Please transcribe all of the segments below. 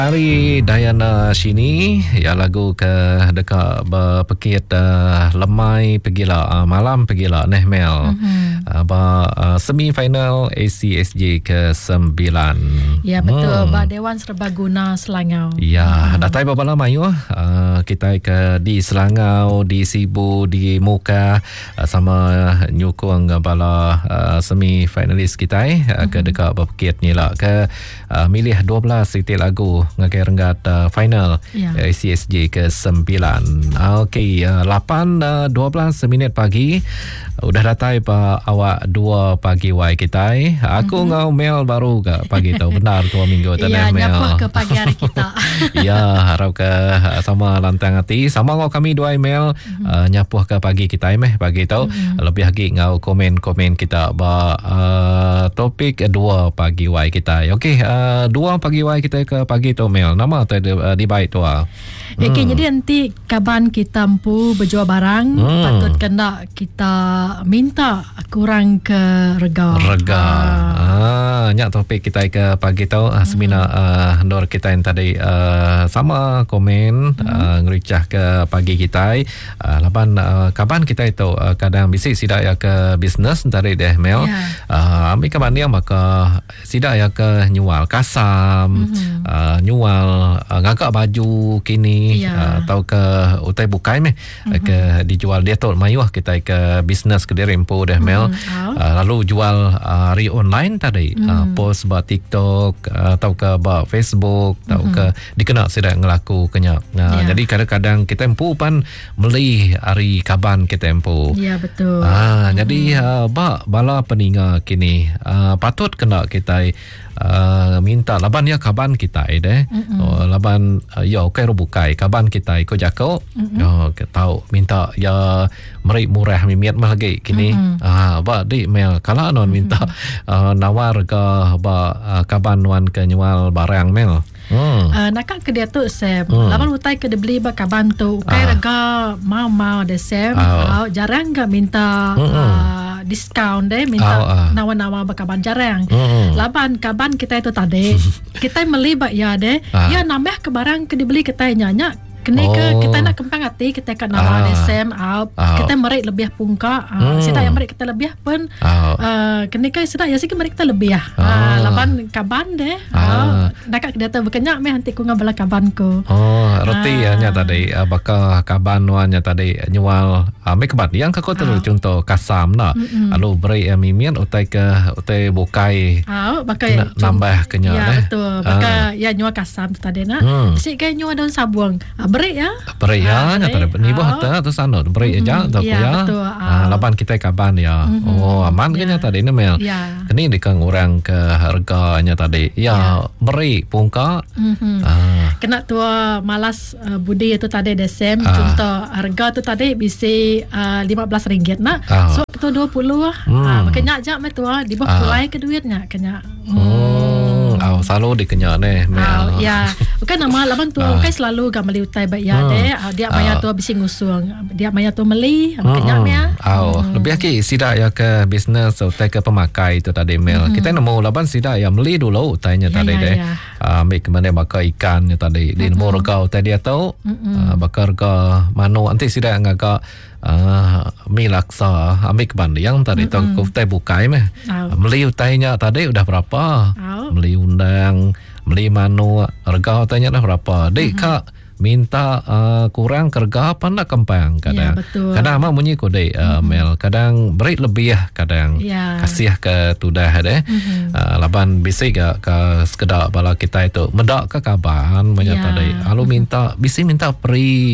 Hari Diana Shini ya lagu ke dekat berpekit lemai pergilah malam pergilah Nehmel semi final ACSJ ke-9. Ya betul, Dewan Serbaguna Selangau. Ya, dah tahu berapa lama you kita ke di Selangau, di Sibu, di Muka sama nyukung bala semi finalis kita ke dekat berpekit ni lah ke milih 12 titik lagu ngagai renggat final ACSJ ke-9. Okey, 8:12 minit pagi. Udah datang awak 2 pagi wai kita. Aku ngau mail baru ke pagi tu. Benar 2 minggu tu ya, mail. nyapuh ke pagi hari kita. Ya, harap ke sama lantang hati. Sama ngau kami 2 email nyapuh ke pagi kita pagi tu. Lebih lagi ngau komen-komen kita topik 2 pagi wai kita. Okey, 2 pagi wai kita ke pagi tu mail. Nama tu di baik tu. Okey, jadi nanti kaban kita mampu berjual barang, patut kena kita minta kurang ke rega. Nyak topik kita ke pagi tu seminar Nur kita yang tadi sama komen ngericah ke pagi kita. Laban kaban kita itu kadang bisik sidak ya ke bisnes dari deh mail. Ambil kaban dia maka sidak ya ke nyual kasam, nyual ngagak baju kini atau ke utai bukai ke dijual dia tu mayuh kita ke bisnes ke dirempo deh mail. Lalu jual hari online tadi post buat TikTok atau ke buat Facebook atau ke dikenal sedang ngelaku kenyak. Jadi kadang-kadang kita empu pan beli hari kaban kita empu. Ya betul. Jadi bala peninga kini patut kena kita minta laban ya kaban kita deh. Laban ya okey bukai kaban kita ikut jako. Tahu minta ya meri murah mimiat mah lagi kini. Ba di mail kalau non minta nawar ke kaban wan ke nyual barang mail. Nakak ke dia tu Sam. Laban utai ke dia beli kaban tu ukai rega mau de Sam. Jarang ke minta diskaun deh, minta nawa-nawa bakaban jarang. Laban kaban kita itu tadi kita beli ya deh. Ya nambah ke barang ke dibeli kita nyanyak. Kena ke kita nak kempang hati kita kan nama DSM kita merik lebih pungka sida yang merik kita lebih pun kena ke sida ya sikit merik kita lebih laban kaban deh nak dia tu berkenyak meh nanti ku ngabala kabanku roti nya tadi bakal kaban wanya tadi nyual me kaban yang ka kota contoh kasam na lalu beri mimian utai bukai bakal nambah kenyak ya betul bakal ya nyual kasam tadi nak sik ke nyual daun sabung beri ya nyata ni buah tu sana beri aja tak ya laban kita kaban ya aman ke nyata ini mel kini dikang orang ke harganya tadi ya beri pungka kena tua malas budi itu tadi desem contoh harga tu tadi bisa RM15 nak so itu 20 makanya ajak me tua di bawah pulai ke duitnya kena selalu dikenyak ya bukan nama laban tu kan selalu gamali utai bayar dia bayar tu habis ngusung dia bayar tu meli kenyak lebih lagi sidak ya ke bisnes utai ke pemakai itu tadi mail kita nemu laban sidak ya meli dulu utainya tadi deh ambil kemana bakar ikannya tadi di nemu rega utai dia tahu bakar rega mano nanti sidak ngagak mi laksa ambil keban yang tadi tu utai bukai meli utainya tadi udah berapa meli undang meli mano rega utainya dah berapa dek kak minta kurang kerja apa nak kempang kadang kadang mah bunyi kode mail kadang beri lebih kadang kasih ke tudah deh laban bisik ke sekedar bala kita itu mendak ke kaban banyak tadi lalu minta bisik minta free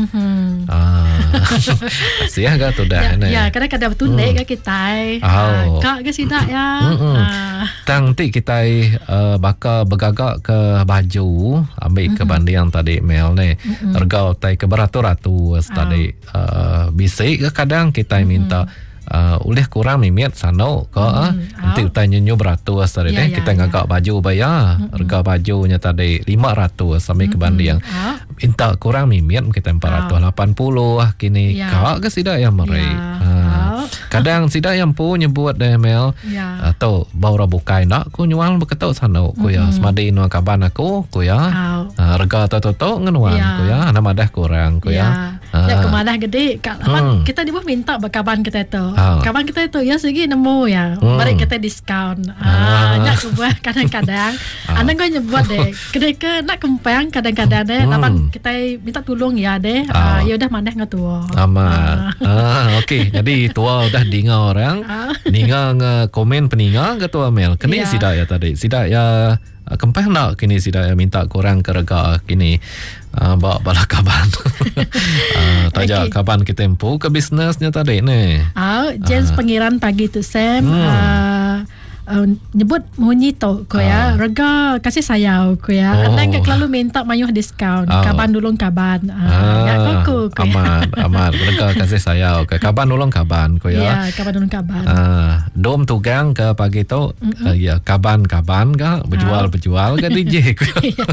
kasih ke tudah ya kadang-kadang betul dek ke kita kak ke sidak ya nanti kita bakal bergagak ke baju ambil ke banding tadi mail harga utai ke beratus-ratus tadi bisik kadang kita minta oleh kurang mimiat sana ke nanti utai nyu beratus tadi kita ngagak baju bayar harga bajunya tadi 500 sampai ke banding minta kurang mimiat kita 480 kini kak ke sidak yang mereka Kadang sida yang pu nyebut deh Mel. Atau baura bukai nak ku nyual beketok sana ku ya. Semadi no kaban aku ku ya. Rega toto ngenuan ku ya. Nama dah kurang ku ya. Ya kemadah gede. Kita di bawah minta kaban kita itu. Kaban kita itu ya segi nemu ya. Mari kita diskaun. Nyak buat kadang-kadang. Anda kau nyebut deh. Kedeka nak kempang kadang-kadang deh. Lapan kita minta tolong ya deh. Ya udah mandah ngetua. Amat. Okey. Jadi tua udah dengar orang. Dengar komen peninga ketua Mel. Kini sida ya tadi. Sida ya kempang nak kini sida ya minta kurang ke rega kini. Bawa bala kaban. Tajak kaban kita empu ke bisnesnya tadi ni. Jens pengiran pagi tu Sam. Nyebut munyi to ko ya rega kasih sayau ko ya anak selalu minta mayuh diskaun kaban dulung kaban ya ko amat rega kasih sayau ke kaban dulung kaban ko ya kaban dulung kaban dom tugang ke pagi tu ya kaban ga berjual ke DJ ko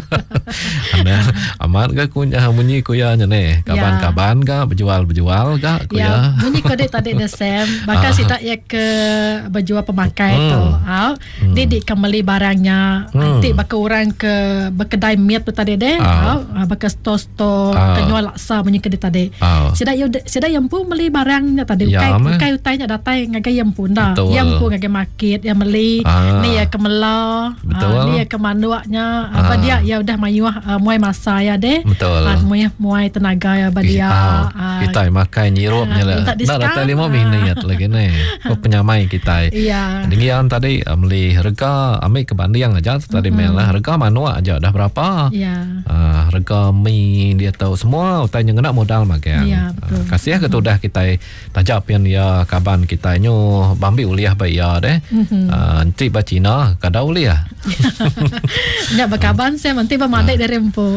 amat ga kunya munyi ko ya ne kaban ga berjual ga ko ya munyi ko de tadi de Sam bakal sidak ya ke berjual pemakai tu Didik kembali barangnya nanti bakal orang ke berkedai miat tu tadi deh bakal store kenyual laksa punya kedai tadi sedai yang pun beli barangnya tadi ukai utainya datai ngagai yang pun dah yang pun ngagai market yang beli ni ya kemela ni ya kemanuaknya apa dia ya udah mayuah muai masa ya deh muai tenaga ya badia kita makai nyirupnya lah nak datai 5 minit lagi ni penyamai kita dengan tadi beli harga ambil ke banding aja tadi Mel lah harga manuak aja dah berapa harga mie dia tahu semua utanya nak modal makan kasih ke tu dah kita tajak pian ya kaban kita nyo bambi uliah bayar deh nanti ba Cina kada uliah nak berkaban saya nanti bermadai dari rempu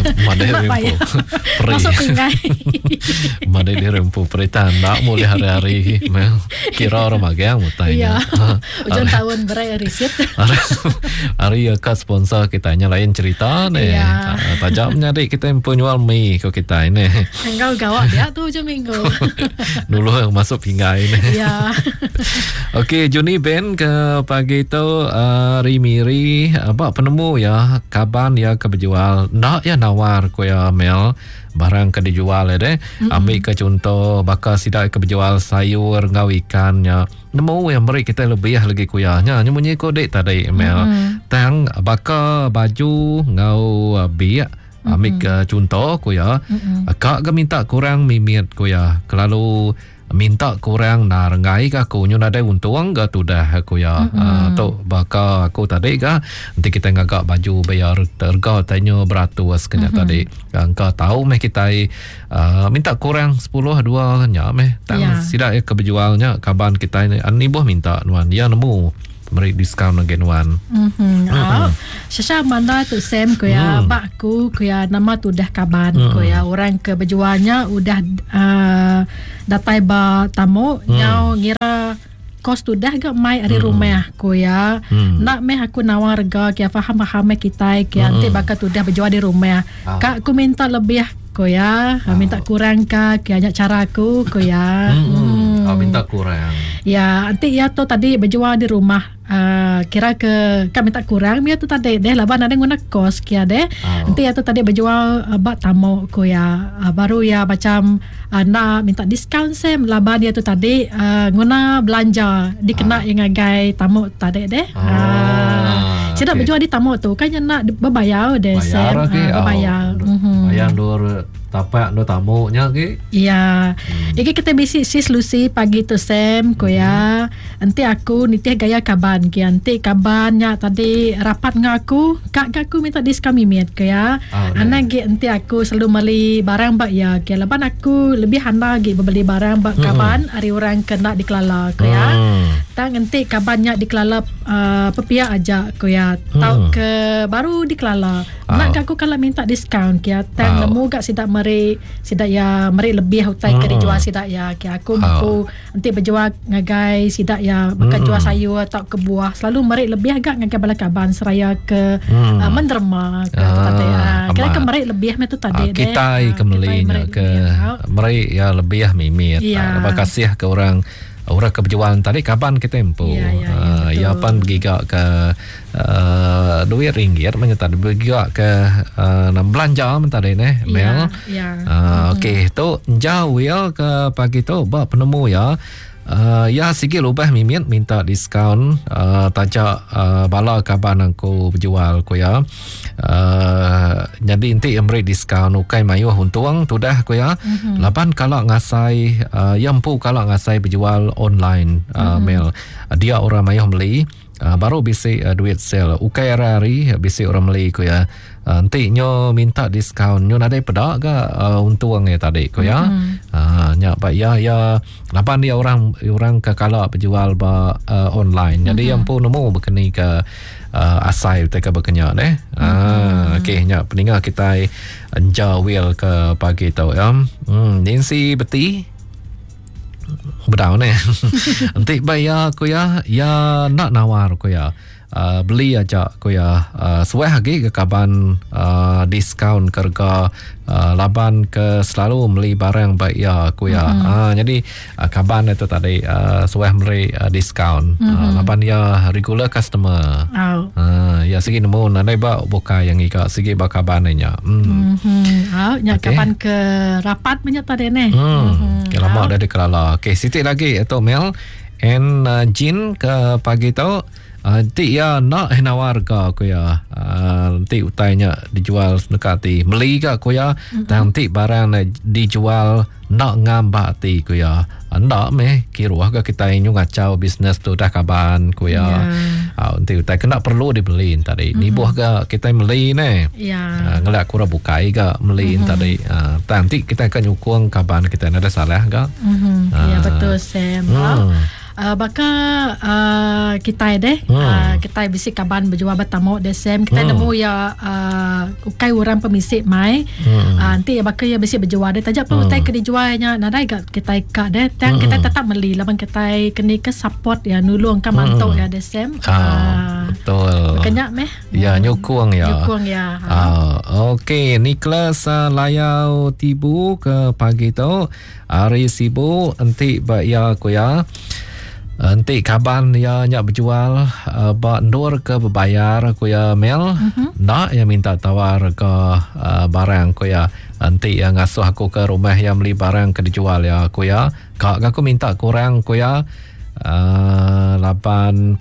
masuk pinggai madai dari rempu peritan nak mulai hari-hari Mel kira orang magang utanya ujung tahun berai riset. Hari ka sponsor kita lain cerita ni. Tajamnya dik kita penjual mie ke kita ini. Engkau gawak dia tu je minggu. Dulu masuk pinggai ni. Okey, Juni Ben ke pagi tu Rimiri apa penemu ya kaban ya ke berjual. Nak ya nawar ko ya Mel barang ke dijual deh. Ambil ke contoh bakal sidak ke berjual sayur ngau ikan ya. Nemu yang beri kita lebih lagi kuyahnya nyemunyi kodek tadi email tang bakal baju ngau biak ambil ke contoh kuya kak ke minta kurang mimit kuya kalau minta kurang narangai ka aku nyo ada untung ga tu dah aku ya tu bakal aku tadi ga nanti kita ngagak baju bayar terga tanya beratus kena tadi engkau tahu meh kita minta kurang 10 2 nya meh tang sidak ke berjualnya kaban kita ni boh minta nuan dia nemu beri diskaun again one. Sasa mana tu Sam ko ya bakku ko ya nama tu dah kaban ko ya orang ke berjualnya udah datai ba tamu nyau ngira kos tu dah gak mai hari rumah aku ya nak meh aku nawar harga kia faham kita kia nanti bakal tu dah berjual di rumah kak aku minta lebih ko ya minta kurang kak kia nyak cara aku ko ya minta kurang ya nanti ya tu tadi berjual di rumah kira ke kami tak kurang dia tu tadi deh laban ada guna kos kia deh nanti ya tu tadi berjual bak tamu ko ya baru ya macam nak minta diskaun sem laban dia tu tadi guna belanja dikena yang agai tamu tadi deh tidak berjual di tamu tu kan nak berbayar deh sem berbayar bayar dua tapak do tamunya ke iya iki kita bisi solusi pagi tu Sam ko ya nanti aku nitih gaya kaban ki nanti kabannya tadi rapat ngaku kak aku minta diskaun mimit ke ya anak gi nanti aku selalu beli barang bak ya ke leban aku lebih handa gi beli barang bak kaban hari orang kena dikelala ke ya tang nanti kabannya dikelala pepia aja ko ya tau ke baru dikelala nak aku kalau minta diskaun ke ya tang nemu gak sidak sidak ya meri lebih hutai ke dijual sidak ya ke aku nanti berjual ngagai sidak ya bakal jual sayur atau ke buah selalu meri lebih agak ngagai bala kaban seraya ke menderma ke tadi kira ke meri lebih metu tadi kita kembalinya ke meri ya lebih mimit terima kasih ke orang orang ke berjualan tadi kapan kita tempo. Ya pan bergigak ke RM2 menyata bergigak ke belanja mentari Mel. Okey tu jauh ke pagi tu bak penemu ya. Ya sikit lubah mimin minta diskaun tajak bala kaban aku berjual ko ya. Jadi inti yang beri diskaun ukai mayu untung tu dah ko ya. Laban kalau ngasai yampu kalau ngasai berjual online Mel dia orang mayu beli baru bisi duit sale ukai hari bisi orang beli ko ya. Nanti nyo minta diskaun nyo nadai pedak ke untung tadi ko ya. Nya ba ya lapan dia orang ke kalau berjual online. Jadi yang pun nemu berkeni ke asai mereka berkenya okey nya peningat kita jawil ke pagi tau ya. Nancy beti bedau nanti bayar ko ya nak nawar ko ya. Beli aja ko ya sesuai harga ke kaban diskaun kerja laban ke selalu beli barang baik ya ko ya. Jadi kaban itu tadi sesuai beli diskaun laban ya regular customer. Ya segi nemu nadai ba buka yang ika segi ba kabannya. Nya kapan ke rapat menyata tadi lama dari kelala. Okey sitik lagi itu Mel and Jin ke pagi tu nanti ya nak nawar ka ko ya. Nanti utainya dijual dekati beli ka ko ya. Nanti barang dijual nak ngambak ti ko ya. Anda meh kiruah ka kita inyo ngacau bisnes tu dah kaban ko ya. Nanti utai kena perlu dibeli tadi. Ni buah ka kita beli ngelak kurang bukai ka beli tadi. Nanti kita akan nyukung kaban kita ada salah ka. Ya betul Sam. Baka kita kita bisi kaban berjual bertamu desem kita nemu ya ukai orang pemisik mai nanti ya baka ya bisi berjual deh tajak pun utai ke dijualnya nadai gak kita ikat deh tang kita tetap beli laban kita kena ke support ya nulung kan mantau ya desem betul kenyak meh ya nyukung ya okey Nicholas layau tibu ke pagi tu hari sibuk nanti ya ko ya. Nanti kaban ya nyak berjual ndor ke berbayar ko ya Mel nak ya minta tawar ke barang ko ya nanti yang ngasuh aku ke rumah yang beli barang ke dijual ya ko ya kak aku minta kurang ko ya lapan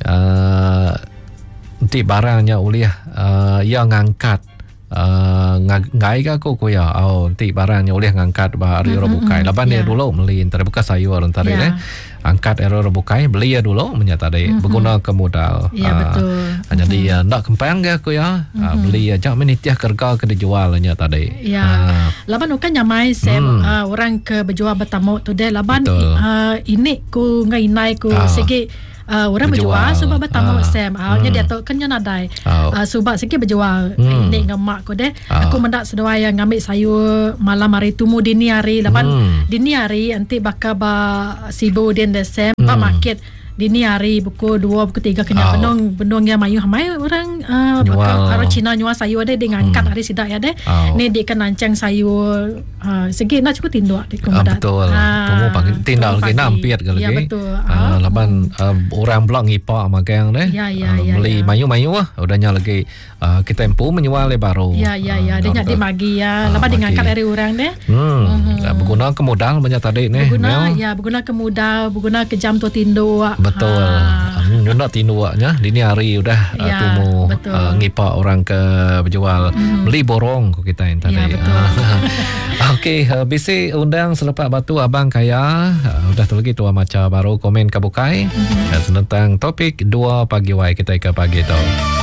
nanti barangnya ulih yang ngangkat ngai ka ko ya nanti barangnya oleh ngangkat hari bukai laban dia dulu beli terbuka sayur tadi angkat error bukai beli ya dulu menyata deh berguna ke modal betul jadi ndak kempang ke ko ya beli aja menitiah kerja ke dijual nya tadi laban ukan nyamai Sam orang ke berjual bertamu tu deh laban ini ku ngai ku segi orang berjual sebab bertamu Sam nya dia tu kan nya nadai sebab sikit berjual ini ngamak ko deh aku mendak sedua yang ngambil sayur malam hari tumu dini hari laban dini hari nanti bakal sibuk dia Sam pak market dini hari pukul 2 pukul 3 kena benung yang mayu hamai orang orang Cina nyuah sayur dia ngangkat hari sidak ya deh ni dia kan nancang sayur segi nak cukup tindak di kemudian betul tunggu pagi tindak lagi nampir ke lagi ya betul laban orang blok ngipak magang deh beli mayu-mayu udahnya lagi kita empu menjual baru ya dia nyak dimagi ya laban dia ngangkat dari orang deh berguna ke modal banyak tadi nih berguna ke modal berguna ke jam tu tindo betul nak tinduaknya dini hari udah tumu ngipak orang ke berjual beli borong ke kita yang tadi okey bisi undang selepas batu abang kaya udah tu lagi tua macam baru komen ke bukai tentang topik 2 pagi wai kita ke pagi tu